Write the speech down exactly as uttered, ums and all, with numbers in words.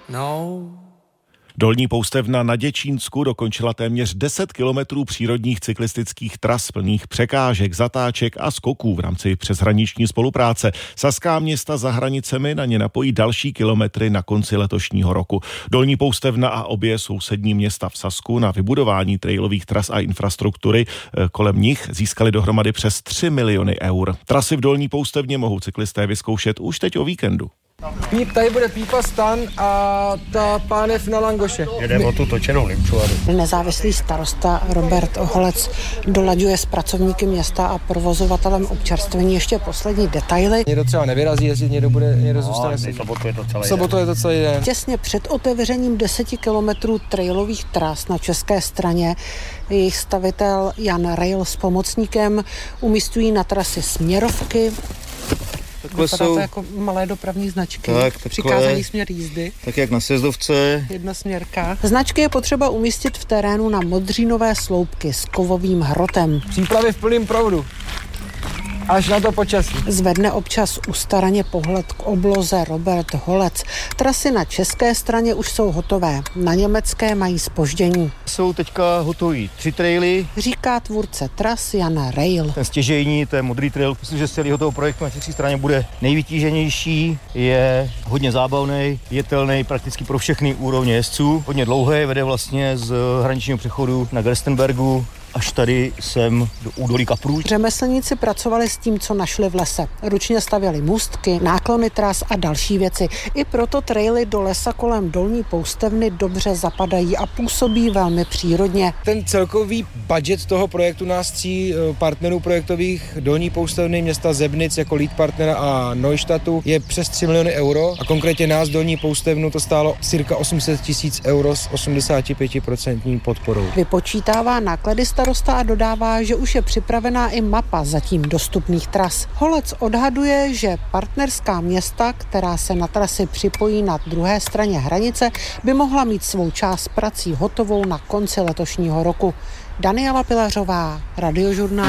No. Dolní poustevna na Děčínsku dokončila téměř deset kilometrů přírodních cyklistických tras plných překážek, zatáček a skoků v rámci přeshraniční spolupráce. Saská města za hranicemi na ně napojí další kilometry na konci letošního roku. Dolní poustevna a obě sousední města v Sasku na vybudování trailových tras a infrastruktury kolem nich získali dohromady přes tři miliony eur. Trasy v Dolní poustevně mohou cyklisté vyzkoušet už teď o víkendu. Píp, tady bude Pípa stan a ta pánev na langoše. Jedeme o tu točenou limčuadu. Nezávislý starosta Robert Holec dolaďuje s pracovníky města a provozovatelem občerstvení ještě poslední detaily. Někdo třeba nevyrazí, jestli někdo bude, někdo No, zůstane. v sobotu je to celý sobotu je to celý den. Těsně před otevřením deseti kilometrů trailových tras na české straně jejich stavitel Jan Rail s pomocníkem umístují na trasy směrovky. Vypadá jsou... to jako malé dopravní značky. Tak, přikázaný směr jízdy. Tak jak na sjezdovce. Jednosměrka. Značky je potřeba umístit v terénu na modřínové sloupky s kovovým hrotem. Přípravy v plném proudu. Až na to počasí. Zvedne občas ustaraně pohled k obloze Robert Holec. Trasy na české straně už jsou hotové, na německé mají zpoždění. Jsou teďka hotový tři traily. Říká tvůrce tras Jan Rail. Ten stěžejní, to je modrý trail. Myslím, že z celého toho projektu na české straně bude nejvytíženější. Je hodně zábavný, jetelný prakticky pro všechny úrovně jezdců. Hodně dlouhý, vede vlastně z hraničního přechodu na Gerstenbergu až tady sem do údolí Kaprů. Řemeslníci pracovali s tím, co našli v lese. Ručně stavěli můstky, náklony tras a další věci. I proto traily do lesa kolem Dolní poustevny dobře zapadají a působí velmi přírodně. Ten celkový budget toho projektu nás tří partnerů projektových Dolní poustevny, města Zebnic jako lead partnera a Neustadtu je přes tři miliony euro a konkrétně nás Dolní poustevnu to stálo cirka osm set tisíc euro s osmdesát pět procent podporou. Vypočítává náklady starosta a dodává, že už je připravená i mapa zatím dostupných tras. Holec odhaduje, že partnerská města, která se na trasy připojí na druhé straně hranice, by mohla mít svou část prací hotovou na konci letošního roku. Daniela Pilařová, Radiožurnál.